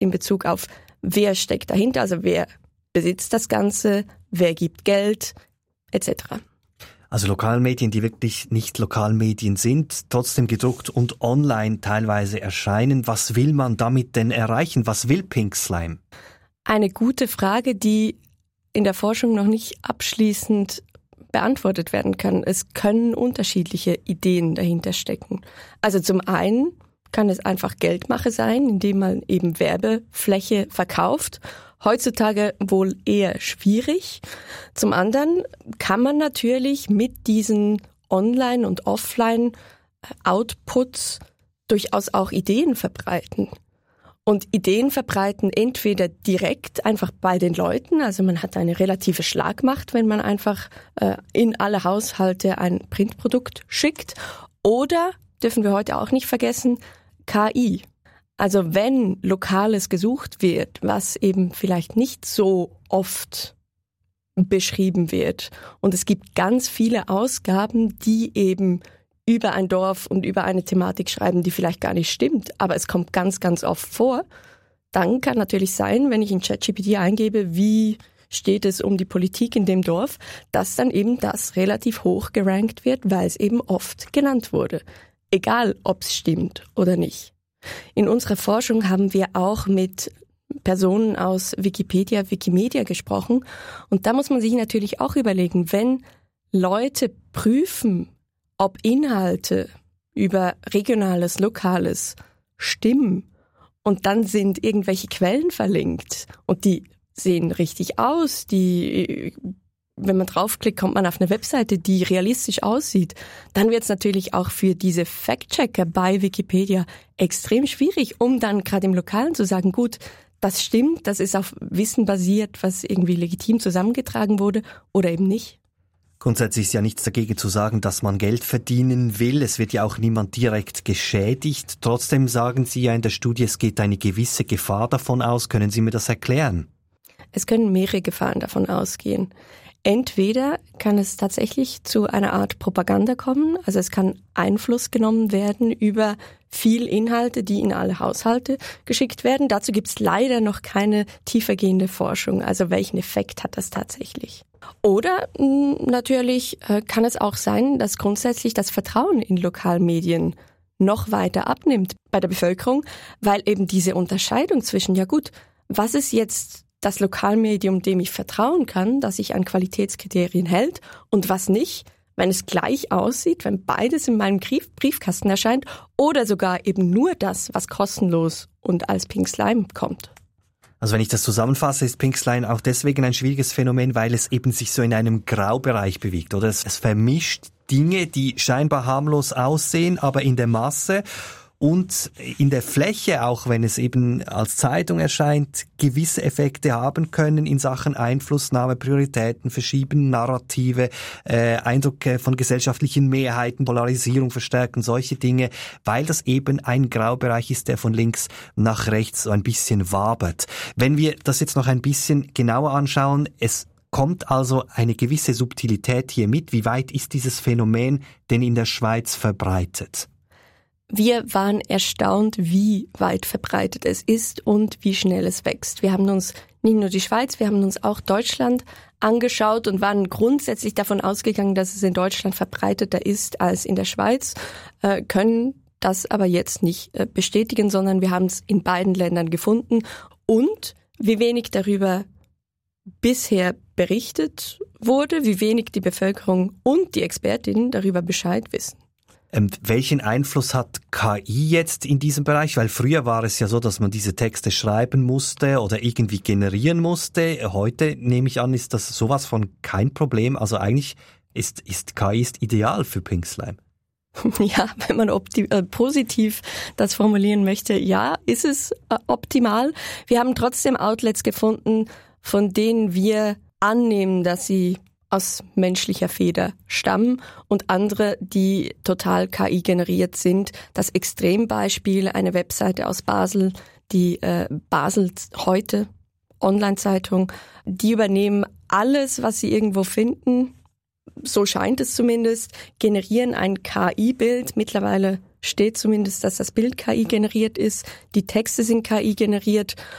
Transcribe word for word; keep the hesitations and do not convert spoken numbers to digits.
in Bezug auf, wer steckt dahinter, also wer besitzt das Ganze, wer gibt Geld, et cetera. Also Lokalmedien, die wirklich nicht Lokalmedien sind, trotzdem gedruckt und online teilweise erscheinen. Was will man damit denn erreichen? Was will Pink Slime? Eine gute Frage, die in der Forschung noch nicht abschließend beantwortet werden kann. Es können unterschiedliche Ideen dahinter stecken. Also zum einen kann es einfach Geldmache sein, indem man eben Werbefläche verkauft. Heutzutage wohl eher schwierig. Zum anderen kann man natürlich mit diesen Online- und Offline-Outputs durchaus auch Ideen verbreiten. Und Ideen verbreiten entweder direkt einfach bei den Leuten, also man hat eine relative Schlagmacht, wenn man einfach äh, in alle Haushalte ein Printprodukt schickt, oder, dürfen wir heute auch nicht vergessen, K I. Also wenn Lokales gesucht wird, was eben vielleicht nicht so oft beschrieben wird, und es gibt ganz viele Ausgaben, die eben über ein Dorf und über eine Thematik schreiben, die vielleicht gar nicht stimmt, aber es kommt ganz, ganz oft vor, dann kann natürlich sein, wenn ich in ChatGPT eingebe, wie steht es um die Politik in dem Dorf, dass dann eben das relativ hoch gerankt wird, weil es eben oft genannt wurde. Egal, ob es stimmt oder nicht. In unserer Forschung haben wir auch mit Personen aus Wikipedia, Wikimedia gesprochen, und da muss man sich natürlich auch überlegen, wenn Leute prüfen, ob Inhalte über Regionales, Lokales stimmen und dann sind irgendwelche Quellen verlinkt und die sehen richtig aus, die, wenn man draufklickt, kommt man auf eine Webseite, die realistisch aussieht, dann wird es natürlich auch für diese Fact-Checker bei Wikipedia extrem schwierig, um dann gerade im Lokalen zu sagen, gut, das stimmt, das ist auf Wissen basiert, was irgendwie legitim zusammengetragen wurde oder eben nicht. Grundsätzlich ist ja nichts dagegen zu sagen, dass man Geld verdienen will. Es wird ja auch niemand direkt geschädigt. Trotzdem sagen Sie ja in der Studie, es geht eine gewisse Gefahr davon aus. Können Sie mir das erklären? Es können mehrere Gefahren davon ausgehen. Entweder kann es tatsächlich zu einer Art Propaganda kommen, also es kann Einfluss genommen werden über viel Inhalte, die in alle Haushalte geschickt werden. Dazu gibt es leider noch keine tiefergehende Forschung, also welchen Effekt hat das tatsächlich. Oder mh, natürlich äh, kann es auch sein, dass grundsätzlich das Vertrauen in Lokalmedien noch weiter abnimmt bei der Bevölkerung, weil eben diese Unterscheidung zwischen, ja gut, was ist jetzt das Lokalmedium, dem ich vertrauen kann, das sich an Qualitätskriterien hält, und was nicht, wenn es gleich aussieht, wenn beides in meinem Brief- Briefkasten erscheint, oder sogar eben nur das, was kostenlos und als Pink Slime kommt. Also wenn ich das zusammenfasse, ist Pink Slime auch deswegen ein schwieriges Phänomen, weil es eben sich so in einem Graubereich bewegt, oder? Es, es vermischt Dinge, die scheinbar harmlos aussehen, aber in der Masse und in der Fläche, auch wenn es eben als Zeitung erscheint, gewisse Effekte haben können in Sachen Einflussnahme, Prioritäten verschieben, Narrative, äh, Eindrücke von gesellschaftlichen Mehrheiten, Polarisierung verstärken, solche Dinge, weil das eben ein Graubereich ist, der von links nach rechts so ein bisschen wabert. Wenn wir das jetzt noch ein bisschen genauer anschauen, es kommt also eine gewisse Subtilität hier mit. Wie weit ist dieses Phänomen denn in der Schweiz verbreitet? Wir waren erstaunt, wie weit verbreitet es ist und wie schnell es wächst. Wir haben uns nicht nur die Schweiz, wir haben uns auch Deutschland angeschaut und waren grundsätzlich davon ausgegangen, dass es in Deutschland verbreiteter ist als in der Schweiz, äh, können das aber jetzt nicht äh, bestätigen, sondern wir haben es in beiden Ländern gefunden. Und wie wenig darüber bisher berichtet wurde, wie wenig die Bevölkerung und die Expertinnen darüber Bescheid wissen. Ähm, welchen Einfluss hat K I jetzt in diesem Bereich? Weil früher war es ja so, dass man diese Texte schreiben musste oder irgendwie generieren musste. Heute, nehme ich an, ist das sowas von kein Problem. Also eigentlich ist, ist K I ist ideal für Pink Slime. Ja, wenn man opti- äh, positiv das formulieren möchte, ja, ist es äh, optimal. Wir haben trotzdem Outlets gefunden, von denen wir annehmen, dass sie aus menschlicher Feder stammen, und andere, die total K I generiert sind. Das Extrembeispiel, eine Webseite aus Basel, die äh, Basel heute, Online-Zeitung, die übernehmen alles, was sie irgendwo finden, so scheint es zumindest, generieren ein K I-Bild. Mittlerweile steht zumindest, dass das Bild K I generiert ist, die Texte sind K I generiert,